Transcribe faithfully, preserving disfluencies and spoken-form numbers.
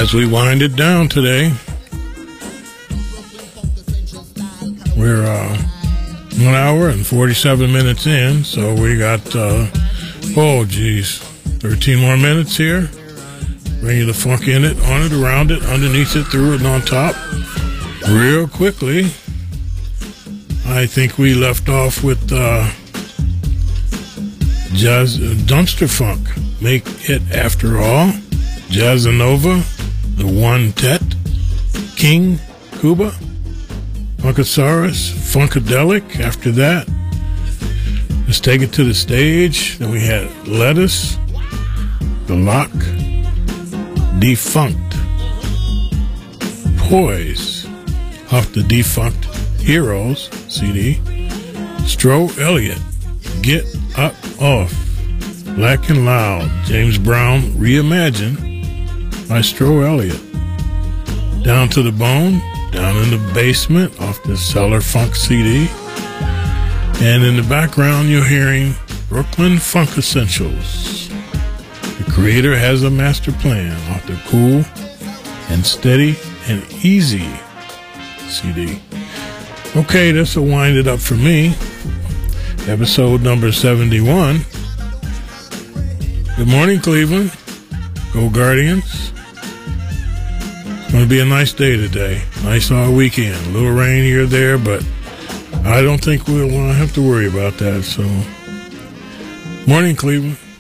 as we wind it down today. We're uh, one hour and forty-seven minutes in, so we got, uh, oh, geez, thirteen more minutes here. Bring you the funk in it, on it, around it, underneath it, through it, and on top. Real quickly, I think we left off with uh, Jazz Dumpster Funk. Make it after all. Jazzanova, the One Tet, King Cuba, Funkasaurus, Funkadelic. After that, let's take it to the stage. Then we had Lettuce, The Lock, Defunct, Poise, off the Defunct Heroes C D, Stro Elliott, Get Up Off, Black and Loud, James Brown Reimagined by Stro Elliott, Down to the Bone, Down in the Basement, off the Cellar Funk C D, and in the background you're hearing Brooklyn Funk Essentials. The Creator Has a Master Plan, off the Cool and Steady and Easy C D. Okay, this will wind it up for me. Episode number seventy-one. Good morning, Cleveland. Go Guardians. It's going to be a nice day today. Nice all weekend. A little rain here or there, but I don't think we'll have to worry about that. So, morning, Cleveland.